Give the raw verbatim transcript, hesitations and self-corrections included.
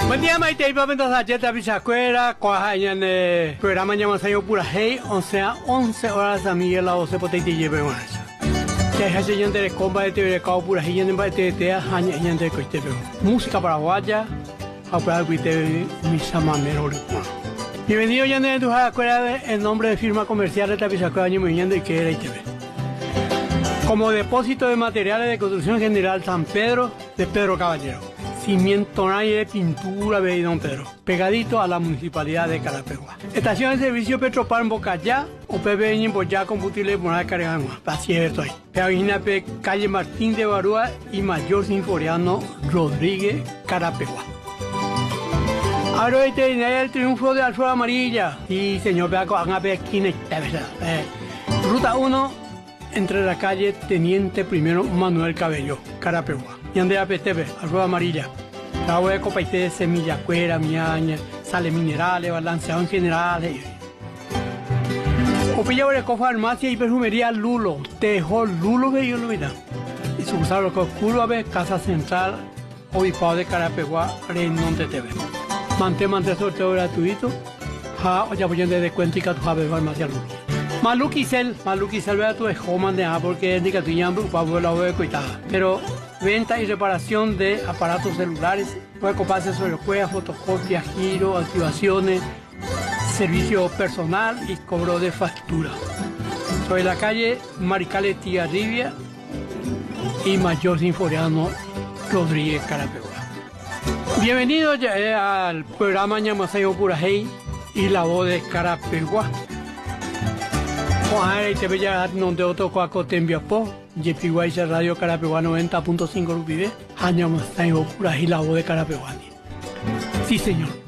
Buen día, Maite, y Pamento Sacheta, Pichacuera, Coaja, en el programa llamado Sayo Pura Hey, o sea, once horas a Miguel la voz de Potete y Lleve una. Que hay gente de comba de T V de Cao Pura Hey, en el Baite de Tea, Haña, gente de Coiste, música paraguaya, a Pura Cuite, Misa Mamero, bienvenido, ya de tu escuela en nombre de firma comercial de Tapizacuera, año millón de que era I T V. Como depósito de materiales de construcción general San Pedro de Pedro Caballero. Cimiento de pintura de Don Pedro, pegadito a la municipalidad de Carapegua. Estación de servicio Petropar en Bocayá o P B en Boyá combustible por la carga. Así es esto ahí. Pegagina P calle Martín de Barúa y Mayor Sinforiano Rodríguez, Carapegua. Ahora este es el triunfo de Alfredo Amarilla. Sí, señor, vea con una esquina. Ruta uno entre la calle Teniente Primero Manuel Cabello, Carapegua. Y Andrea P T V, Alfredo Amarilla. La hueá de copaité de semilla, cuera, miaña, sales minerales, balanceado en general. Opilla de farmacia y perfumería Lulo, Tejo Lulo que yo lo vi. Y sucursal lo que oscuro a ver, Casa Central, Obispado de Carapegua, Renón de T V. Mantén, mantén sorteo gratuito. Ja, ya voy a de cuenta y que tu jabe farmacia Lulo. Maluquisel, Maluquisel, vea tu escoman de A porque es de que tu llamo para la hueá de coitada. Pero venta y reparación de aparatos celulares, puede coparse sobre juegos, fotocopias, giro, activaciones, servicio personal y cobro de factura. Sobre la calle Maricales Tigarribia y Mayor Sinforiano Rodríguez, Carapegua. Bienvenidos al programa Ñamasayo Pura Hey y la voz de Carapegua. Juan, te voy a dar donde otro cuaco te envió po. Yepiguay Radio Carapegua noventa punto cinco Rupide. Año más, Pura Hey, la voz de Carapegua. Sí, señor.